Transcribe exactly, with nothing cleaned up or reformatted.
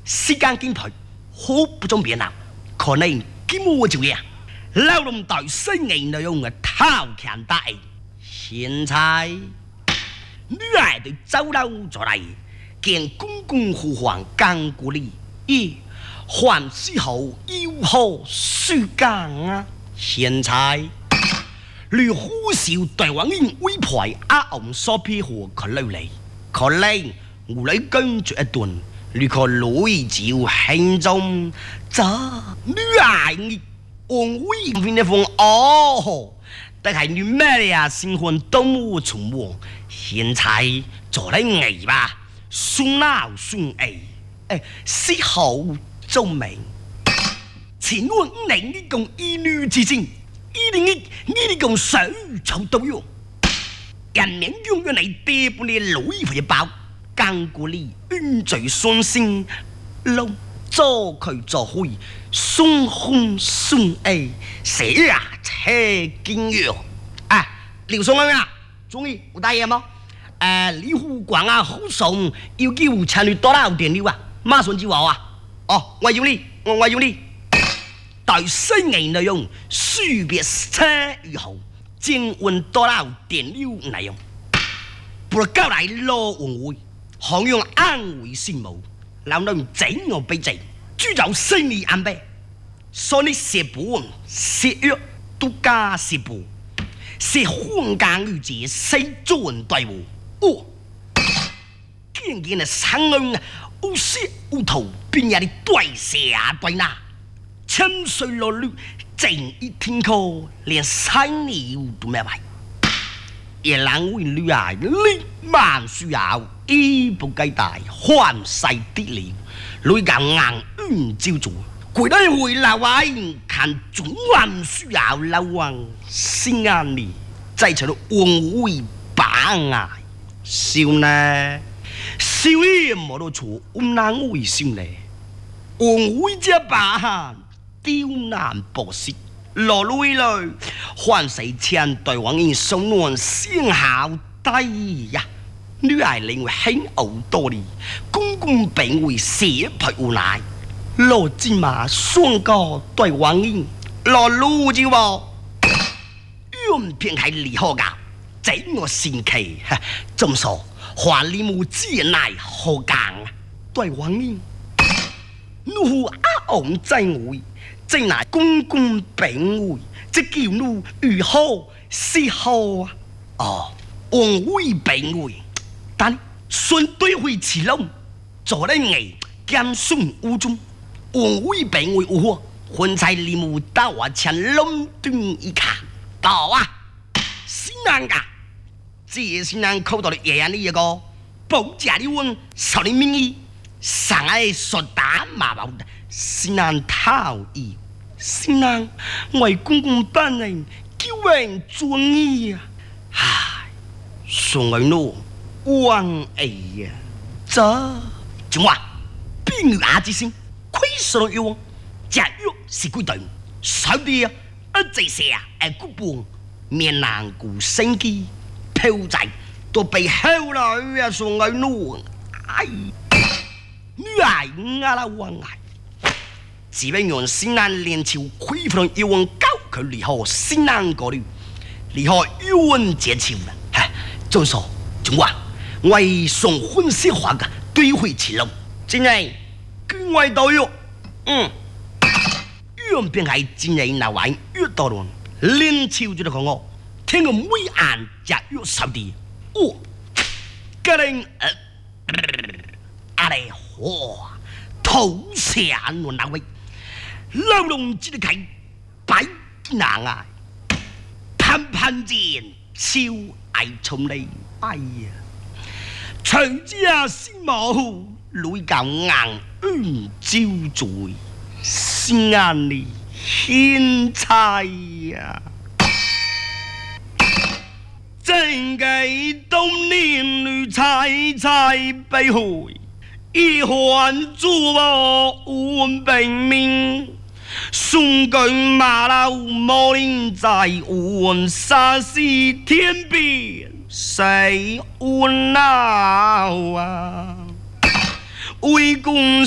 时间紧迫，好不中变老，可能今我就样。老龙在生意内容的掏钱大，现在女儿的走佬出来，见公公呼唤干过里，咦，还是后有何事干啊？现在你虎啸台湾人委派阿红所批货可留嚟，可能我嚟跟住一頓，你可女照輕中，這女兒你on威邊一封哦，但係你咩呀？新婚都冇從王，現在做嚟藝吧，算鬧算藝，誒，事後做明。前我五年呢共一女之間，一零一呢啲共手就到用，人民永遠嚟跌不列女回包，干過你恩罪雙心，老做佢做會。送紅送 A， 誰啊？車金玉啊！劉松恩啊，終於有大爺嗎？誒，李虎廣啊，好送，要叫陳女多啦電料啊！馬上就話啊！哦，我要你，我我要你。對新年內容，書別車與後，正運多啦電料內容，不交嚟羅文會，項用安慰先無，老娘整我俾正。主就心理安排，所以寫本寫藥都加寫本，寫荒間語節寫做人對喎。哦，見見啊生人啊，有時有頭邊有啲對寫啊對那，沉睡落淚，正一天課，連三年都沒埋。也難為女兒力萬需要，一不計大，還世的了。女教硬唔照做，攰得回來話看總還需要老王心眼裏，再出到王位把牙笑呢，笑也冇到錯，唔難為笑呢。王位這把hand刁難博士，落女來還是前對王人送暖先好低呀。女兒認為很好多哩，公公並為寫配無奈，羅芝麻雙個對王人，羅路就話，用片係離合噶，這我神奇，這麼說，華麗無之奈何講對王人，奴阿昂在位，這乃公公並為，這叫奴如何是好啊？哦，王位並為。但順對會起龍，做得藝兼順無中，王位並為有禍，婚菜禮物到我前龍端一看，到啊，是難噶，這是難扣到的爺爺呢一個，保家的問少的名義，上愛說打馬寶的，是難討意，是難為公公本人救人尊義啊，唉，送兒奴。王哎呀，這仲話邊個阿之先虧損咗我，假若是歸隊，少啲啊，一直寫啊，誒古本面難顧生機，票仔都被後來啊送去弄，哎，女兒阿拉王哎，只為用西南連朝虧損要往高佢離開西南嗰度，離開冤結潮啦，唉，仲說仲話。為送婚色話嘅對會起龍，真係佢為到肉，嗯，原便係真係那玩越多咯，連朝就同我聽個每眼就越少啲，哦，個人呃，阿嚟哇，頭上我那位老龍只係擺難啊，攀攀劍笑愛從你，哎呀！隨家先冇女教硬恩招罪，先眼裏獻菜呀！正計當年女菜菜被害，一環珠寶換平命，送句馬lau莫林在換沙士天邊。誰無鬧啊？為公